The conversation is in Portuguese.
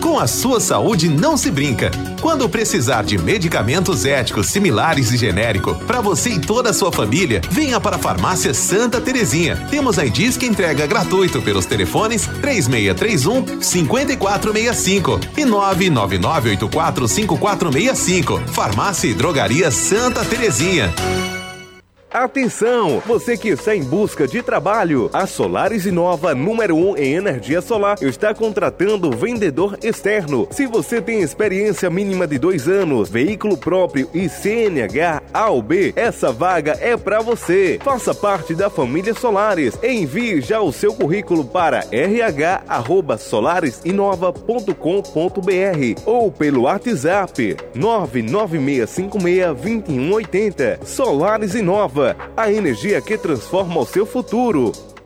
Com a sua saúde não se brinca. Quando precisar de medicamentos éticos, similares e genérico, para você e toda a sua família, venha para a Farmácia Santa Terezinha. Temos a Disque entrega gratuito pelos telefones 3631-5465 e 999845465. Farmácia e Drogaria Santa Terezinha. Atenção, você que está em busca de trabalho, a Solaris Inova, número 1 em energia solar, está contratando vendedor externo. Se você tem experiência mínima de 2 anos, veículo próprio e CNH A ou B, essa vaga é para você. Faça parte da família Solaris. Envie já o seu currículo para rh@solarisinova.com.br ou pelo WhatsApp 996562180. Solaris Inova, a energia que transforma o seu futuro.